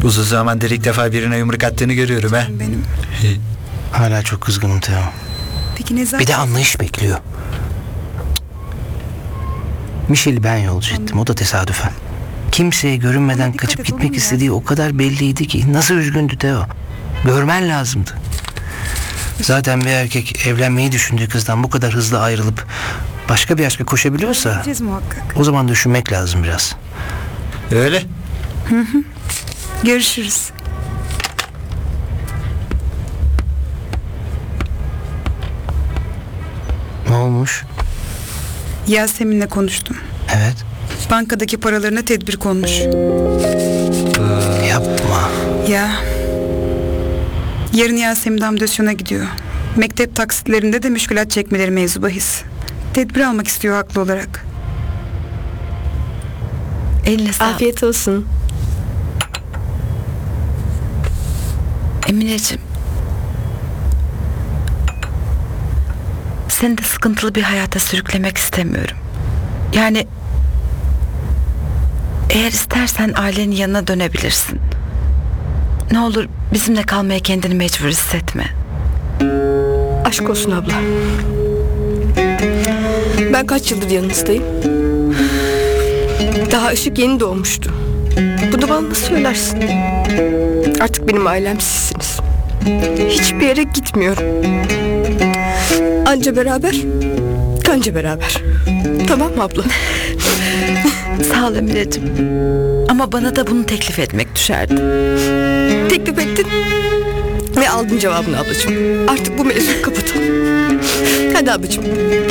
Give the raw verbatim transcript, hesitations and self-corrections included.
Uzun zamandır ilk defa birine yumruk attığını görüyorum ha. Benim. Hala çok kızgınım Teo. Peki ne zaman? Bir de anlayış bekliyor. Michel'i ben yolcu ettim. O da tesadüfen. Kimseye görünmeden Ama dikkat kaçıp et, gitmek olur mu istediği o kadar belliydi ki. Nasıl üzgündü Teo. Görmen lazımdı. Zaten bir erkek evlenmeyi düşündüğü kızdan bu kadar hızlı ayrılıp başka bir aşka koşabiliyorsa Gideceğiz muhakkak. o zaman düşünmek lazım biraz. Öyle. Görüşürüz. Ne olmuş? Yasemin'le konuştum. Evet. Bankadaki paralarına tedbir konmuş. Yapma. Ya. Yarın Yasemin amdasyona gidiyor. Mektep taksitlerinde de müşkülat çekmeleri mevzu bahis. Tedbir almak istiyor haklı olarak. Eline sağlık. Afiyet olsun. Emineciğim. Seni de sıkıntılı bir hayata sürüklemek istemiyorum. Yani eğer istersen ailenin yanına dönebilirsin. Ne olur bizimle kalmaya kendini mecbur hissetme. Aşk olsun abla. Ben kaç yıldır yanınızdayım. Daha ışık yeni doğmuştu. Bunu bana nasıl söylersin? Artık benim ailem sizsiniz. Hiçbir yere gitmiyorum. Anca beraber, kanca beraber. Tamam mı abla? Sağ ol Emineciğim. Ama bana da bunu teklif etmek düşerdi. Teklif ettin ve aldın cevabını ablacığım. Artık bu mevzuyu kapatalım. Hadi ablacığım.